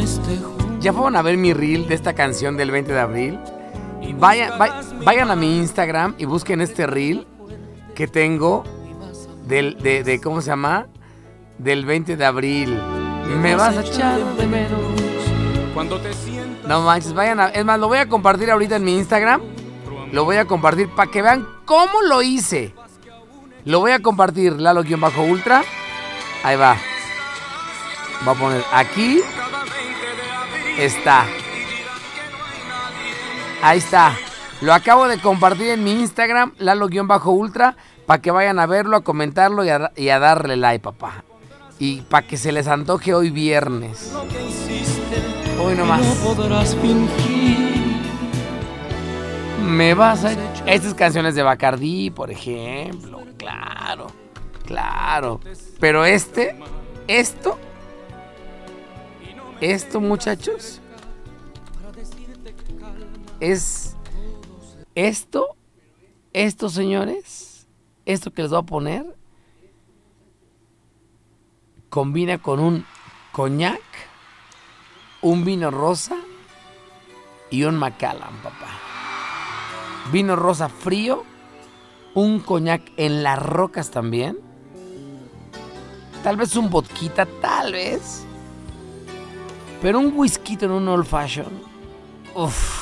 ¿Ya fueron a ver mi reel de esta canción del 20 de abril? Vayan a mi Instagram y busquen este reel que tengo de ¿cómo se llama? Del 20 de abril. Me vas a echar de menos cuando te sientas. No manches, es más, lo voy a compartir ahorita en mi Instagram. Lo voy a compartir para que vean cómo lo hice. Lo voy a compartir, Lalo-Ultra. Ahí va. Voy a poner aquí. Está. Ahí está. Lo acabo de compartir en mi Instagram, Lalo-Ultra, para que vayan a verlo, a comentarlo y a darle like, papá. Y para que se les antoje hoy viernes. Hoy nomás. No podrás fingir. Me vas a... Estas canciones de Bacardí, por ejemplo. Claro. Claro. Pero esto, muchachos, es... Esto, señores, esto que les voy a poner, combina con un coñac, un vino rosa y un Macallan, papá. Vino rosa frío, un coñac en las rocas también. Tal vez un vodquita, tal vez. Pero un whisky en un old fashion. Uff.